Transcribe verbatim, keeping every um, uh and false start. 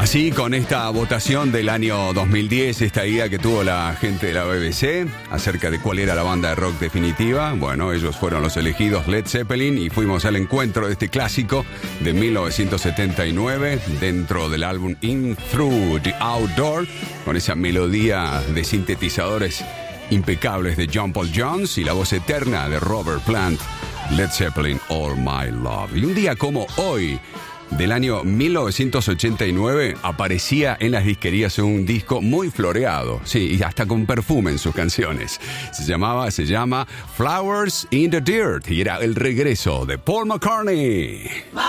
Así, con esta votación del año dos mil diez, esta idea que tuvo la gente de la B B C acerca de cuál era la banda de rock definitiva, bueno, ellos fueron los elegidos, Led Zeppelin, y fuimos al encuentro de este clásico de mil novecientos setenta y nueve dentro del álbum In Through the Outdoor, con esa melodía de sintetizadores impecables de John Paul Jones y la voz eterna de Robert Plant, Led Zeppelin, All My Love. Y un día como hoy, del año mil novecientos ochenta y nueve, aparecía en las disquerías un disco muy floreado, sí, y hasta con perfume en sus canciones. Se llamaba, se llama Flowers in the Dirt, y era el regreso de Paul McCartney.